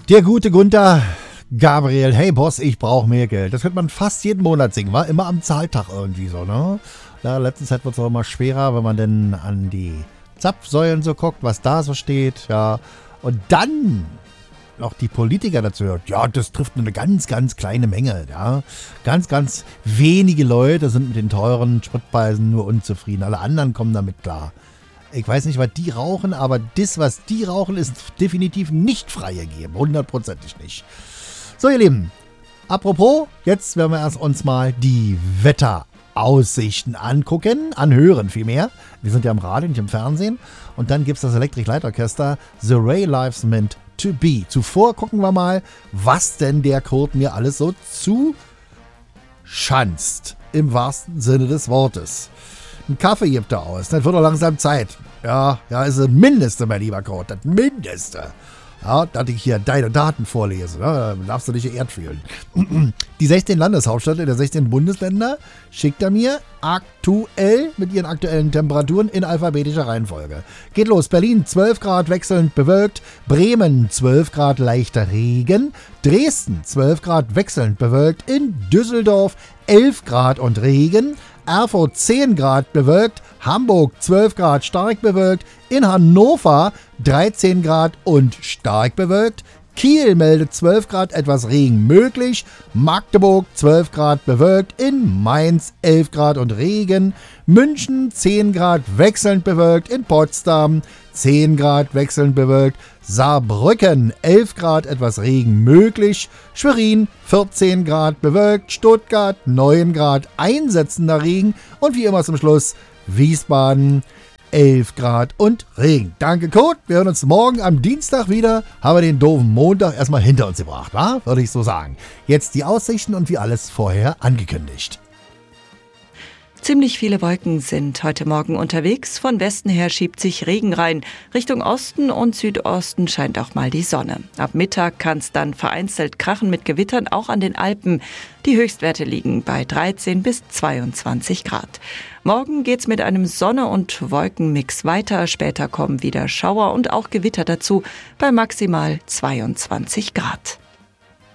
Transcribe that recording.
Der gute Gunther Gabriel, hey Boss, ich brauche mehr Geld. Das könnte man fast jeden Monat singen, war immer am Zahltag irgendwie so, ne? Ja, letzten Zeit wird es auch immer schwerer, wenn man denn an die Zapfsäulen so guckt, was da so steht, ja. Und dann noch die Politiker dazu hört, ja, das trifft nur eine ganz, ganz kleine Menge, ja. Ganz, ganz wenige Leute sind mit den teuren Spritpreisen nur unzufrieden. Alle anderen kommen damit klar. Ich weiß nicht, was die rauchen, aber das, was die rauchen, ist definitiv nicht freigegeben. 100%ig nicht. So, ihr Lieben, apropos, jetzt werden wir erst uns mal die Wetteraussichten anhören vielmehr. Wir sind ja im Radio, nicht im Fernsehen. Und dann gibt es das Electric Light Orchester The Ray Lives Meant to Be. Zuvor gucken wir mal, was denn der Kurt mir alles so zuschanzt. Im wahrsten Sinne des Wortes. Ein Kaffee gibt er aus. Das wird doch langsam Zeit. Ja, ist das Mindeste, mein lieber Kurt. Das Mindeste. Ja, dass ich hier deine Daten vorlese. Ne? Da darfst du dich geehrt fühlen. Die 16 Landeshauptstädte der 16 Bundesländer schickt er mir aktuell mit ihren aktuellen Temperaturen in alphabetischer Reihenfolge. Geht los. Berlin 12 Grad wechselnd bewölkt. Bremen 12 Grad leichter Regen. Dresden 12 Grad wechselnd bewölkt. In Düsseldorf 11 Grad und Regen. Erfurt 10 Grad bewölkt, Hamburg 12 Grad stark bewölkt, in Hannover 13 Grad und stark bewölkt, Kiel meldet 12 Grad etwas Regen möglich, Magdeburg 12 Grad bewölkt, in Mainz 11 Grad und Regen, München 10 Grad wechselnd bewölkt, in Potsdam 10 Grad wechselnd bewölkt, Saarbrücken 11 Grad etwas Regen möglich, Schwerin 14 Grad bewölkt, Stuttgart 9 Grad einsetzender Regen und wie immer zum Schluss Wiesbaden 11 Grad und Regen. Danke Kurt, wir hören uns morgen am Dienstag wieder, haben wir den doofen Montag erstmal hinter uns gebracht, wa? Würde ich so sagen. Jetzt die Aussichten und wie alles vorher angekündigt. Ziemlich viele Wolken sind heute Morgen unterwegs. Von Westen her schiebt sich Regen rein. Richtung Osten und Südosten scheint auch mal die Sonne. Ab Mittag kann es dann vereinzelt krachen mit Gewittern, auch an den Alpen. Die Höchstwerte liegen bei 13 bis 22 Grad. Morgen geht's mit einem Sonne- und Wolkenmix weiter. Später kommen wieder Schauer und auch Gewitter dazu bei maximal 22 Grad.